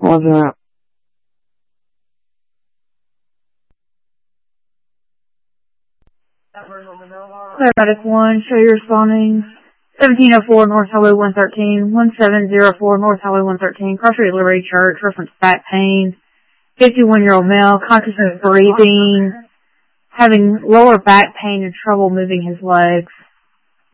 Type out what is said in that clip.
What's that? Paramedic 1, show you responding. 1704 North Highway 113, 1704 North Highway 113, Cross Street Liberty Church, reference back pain, 51-year-old male, consciousness breathing, having lower back pain and trouble moving his legs.